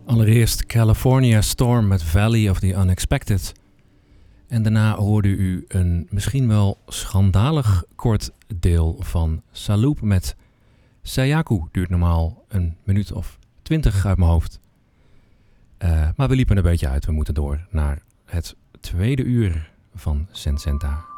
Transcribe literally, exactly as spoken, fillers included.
Allereerst California Storm met Valley of the Unexpected. En daarna hoorde u een misschien wel schandalig kort deel van Saloob met Sayaku. Duurt normaal een minuut of twintig uit mijn hoofd. Uh, maar we liepen een beetje uit. We moeten door naar het tweede uur van Sensenta.